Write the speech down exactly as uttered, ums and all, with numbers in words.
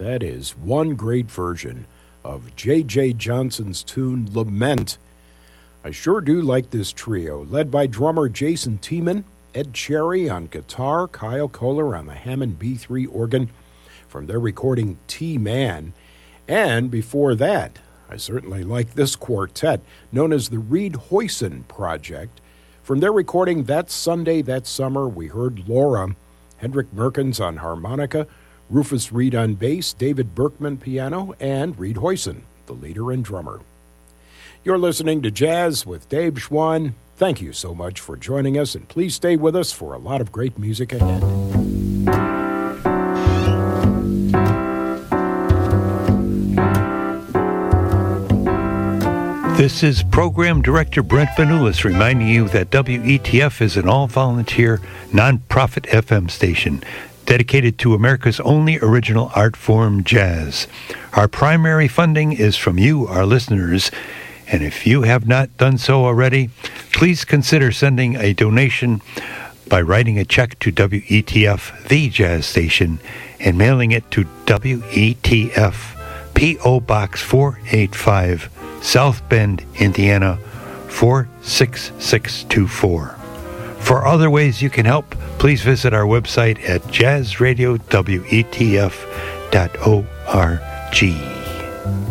that is one great version of J J Johnson's tune, Lament. I sure do like this trio, led by drummer Jason Tiemann, Ed Cherry on guitar, Kyle Kohler on the Hammond B three organ, from their recording T-Man. And before that, I certainly like this quartet, known as the Reed Hoyson Project. From their recording That Sunday, That Summer, we heard Laura, Hendrik Merkens on harmonica, Rufus Reed on bass, David Berkman piano, and Reed Hoyson, the leader and drummer. You're listening to Jazz with Dave Schwann. Thank you so much for joining us, and please stay with us for a lot of great music ahead. This is Program Director Brent Vanulis reminding you that W E T F is an all-volunteer, non-profit F M station dedicated to America's only original art form, jazz. Our primary funding is from you, our listeners, and if you have not done so already, please consider sending a donation by writing a check to W E T F, the jazz station, and mailing it to W E T F, P O Box four eighty-five, South Bend, Indiana, four six six two four. For other ways you can help, please visit our website at jazz radio w e t f dot org.